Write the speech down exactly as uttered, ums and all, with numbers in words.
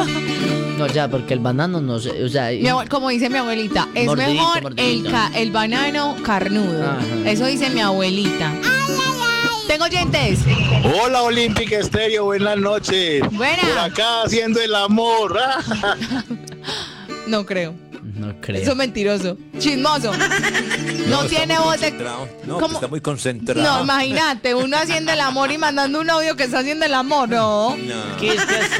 No, ya, porque el banano no sé, o sea... Mi abue- como dice mi abuelita, es Mordidito, mejor el, mordidito. ca- el banano carnudo. Ajá. Eso dice mi abuelita. Tengo oyentes. Hola Olímpica Estéreo, buenas noches. Buena. Por acá haciendo el amor. No creo. No creo. Eso es mentiroso. Chismoso. No, tiene voz de... No, ¿Cómo? que está muy concentrado. No, imagínate, uno haciendo el amor y mandando un audio que está haciendo el amor, no. No. ¿Qué es que